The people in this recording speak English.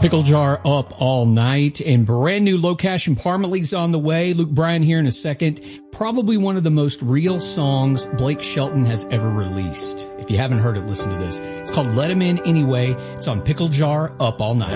Pickle Jar Up All Night, and brand new Low Cash and Parmalee's on the way. Luke Bryan here in a second. Probably one of the most real songs Blake Shelton has ever released. If you haven't heard it, listen to this. It's called Let 'Em In Anyway. It's on Pickle Jar Up All Night.